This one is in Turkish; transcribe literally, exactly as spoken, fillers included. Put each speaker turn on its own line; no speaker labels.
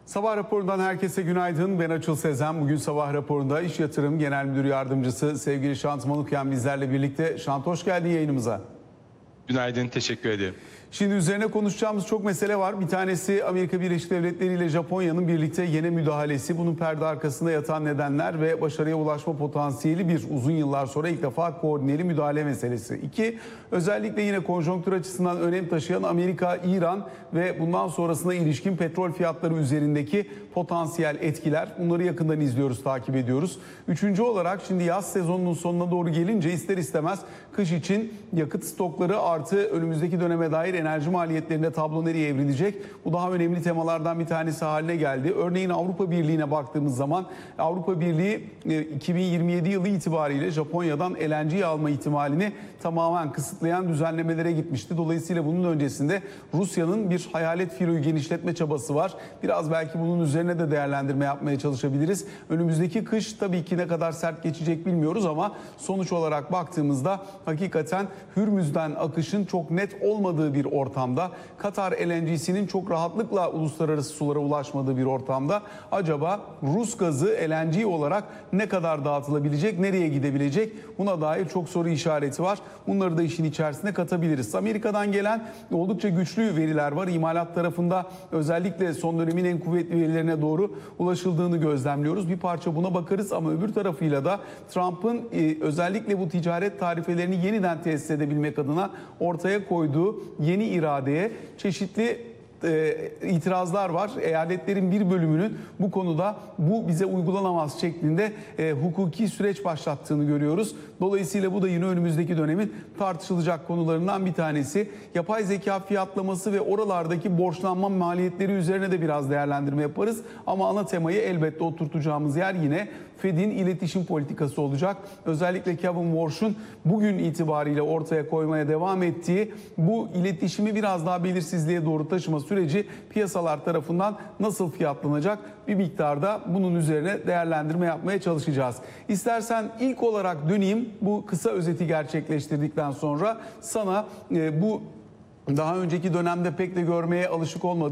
Sabah raporundan herkese günaydın. Ben Açıl Sezen. Bugün sabah raporunda İş Yatırım Genel Müdür Yardımcısı sevgili Şant Manukyan bizlerle birlikte. Şant, hoş geldin yayınımıza.
Günaydın, teşekkür ederim.
Şimdi üzerine konuşacağımız çok mesele var. Bir tanesi Amerika Birleşik Devletleri ile Japonya'nın birlikte yeni müdahalesi. Bunun perde arkasında yatan nedenler ve başarıya ulaşma potansiyeli bir uzun yıllar sonra ilk defa koordineli müdahale meselesi. İki, özellikle yine konjonktür açısından önem taşıyan Amerika, İran ve bundan sonrasına ilişkin petrol fiyatları üzerindeki potansiyel etkiler. Bunları yakından izliyoruz, takip ediyoruz. Üçüncü olarak şimdi yaz sezonunun sonuna doğru gelince ister istemez kış için yakıt stokları artı önümüzdeki döneme dair enerji maliyetlerinde tablo nereye evrilecek? Bu daha önemli temalardan bir tanesi haline geldi. Örneğin Avrupa Birliği'ne baktığımız zaman Avrupa Birliği iki bin yirmi yedi yılı itibariyle Japonya'dan L N G alma ihtimalini tamamen kısıtlayan düzenlemelere gitmişti. Dolayısıyla bunun öncesinde Rusya'nın bir hayalet filoyu genişletme çabası var. Biraz belki bunun üzerine de değerlendirme yapmaya çalışabiliriz. Önümüzdeki kış tabii ki ne kadar sert geçecek bilmiyoruz ama sonuç olarak baktığımızda hakikaten Hürmüz'den akışın çok net olmadığı bir ortamda, Katar L N G'sinin çok rahatlıkla uluslararası sulara ulaşmadığı bir ortamda acaba Rus gazı L N G olarak ne kadar dağıtılabilecek, nereye gidebilecek? Buna dair çok soru işareti var. Bunları da işin içerisine katabiliriz. Amerika'dan gelen oldukça güçlü veriler var. İmalat tarafında özellikle son dönemin en kuvvetli verilerine doğru ulaşıldığını gözlemliyoruz. Bir parça buna bakarız ama öbür tarafıyla da Trump'ın özellikle bu ticaret tarifelerini yeniden tesis edebilmek adına ortaya koyduğu yeni iradeye çeşitli e, itirazlar var. Eyaletlerin bir bölümünün bu konuda bu bize uygulanamaz şeklinde e, hukuki süreç başlattığını görüyoruz. Dolayısıyla bu da yine önümüzdeki dönemin tartışılacak konularından bir tanesi. Yapay zeka fiyatlaması ve oralardaki borçlanma maliyetleri üzerine de biraz değerlendirme yaparız. Ama ana temayı elbette oturtacağımız yer yine Fed'in iletişim politikası olacak. Özellikle Kevin Warsh'un bugün itibariyle ortaya koymaya devam ettiği bu iletişimi biraz daha belirsizliğe doğru taşıma süreci piyasalar tarafından nasıl fiyatlanacak? Bir miktarda bunun üzerine değerlendirme yapmaya çalışacağız. İstersen ilk olarak döneyim, bu kısa özeti gerçekleştirdikten sonra sana e, bu daha önceki dönemde pek de görmeye alışık olmadığımız